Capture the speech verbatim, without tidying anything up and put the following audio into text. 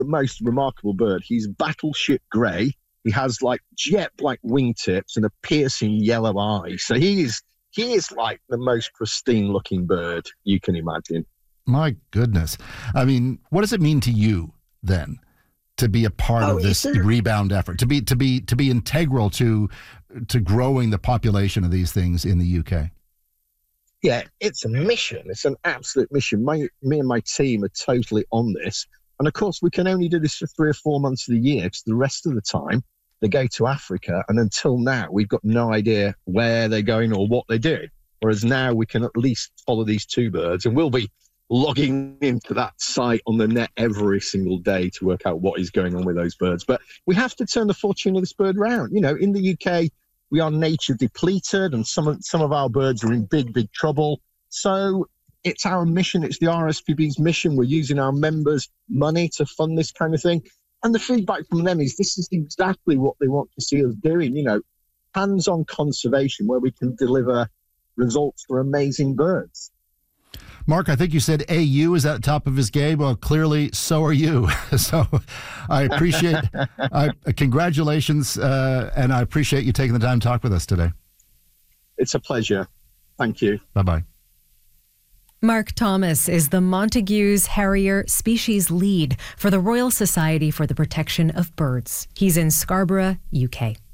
the most remarkable bird. He's battleship grey. He has like jet black wingtips and a piercing yellow eye. So he is he is like the most pristine looking bird you can imagine. My goodness. I mean, what does it mean to you then to be a part Oh, of this it's a- rebound effort, to be to be to be integral to to growing the population of these things in the U K? Yeah, it's a mission. It's an absolute mission. My, me and my team are totally on this. And of course, we can only do this for three or four months of the year because the rest of the time they go to Africa. And until now, we've got no idea where they're going or what they're doing. Whereas now we can at least follow these two birds, and we'll be logging into that site on the net every single day to work out what is going on with those birds. But we have to turn the fortune of this bird around. You know, in the U K, we are nature depleted, and some of, some of our birds are in big, big trouble. So it's our mission. It's the R S P B's mission. We're using our members' money to fund this kind of thing. And the feedback from them is this is exactly what they want to see us doing, you know, hands-on conservation where we can deliver results for amazing birds. Mark, I think you said A U is at the top of his game. Well, clearly, so are you. So I appreciate, I, congratulations, uh, and I appreciate you taking the time to talk with us today. It's a pleasure. Thank you. Bye-bye. Mark Thomas is the Montagu's Harrier Species Lead for the Royal Society for the Protection of Birds. He's in Scarborough, U K.